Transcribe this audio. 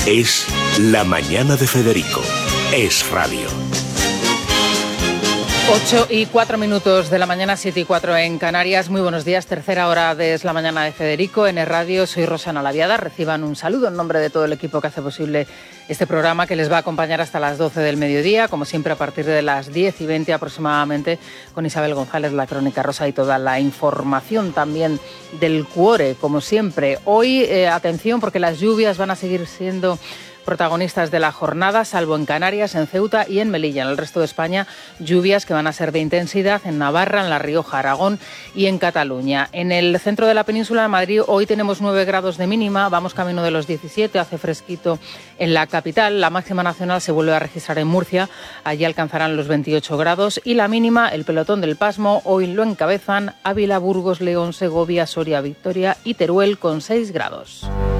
Es La Mañana de Federico. Es radio. 8:04 de la mañana, 7:04 en Canarias. Muy buenos días, tercera hora de Es la Mañana de Federico en el radio. Soy Rosana Laviada. Reciban un saludo en nombre de todo el equipo que hace posible este programa, que les va a acompañar hasta las 12 del mediodía, como siempre a partir de las 10:20 aproximadamente, con Isabel González, la crónica rosa y toda la información también del Cuore, como siempre. Hoy, atención, porque las lluvias van a seguir siendo protagonistas de la jornada, salvo en Canarias, en Ceuta y en Melilla. En el resto de España, lluvias que van a ser de intensidad en Navarra, en La Rioja, Aragón y en Cataluña. En el centro de la península de Madrid hoy tenemos 9 grados de mínima, vamos camino de los 17, hace fresquito en la capital. La máxima nacional se vuelve a registrar en Murcia, allí alcanzarán los 28 grados y la mínima, el pelotón del pasmo, hoy lo encabezan Ávila, Burgos, León, Segovia, Soria, Vitoria y Teruel con 6 grados.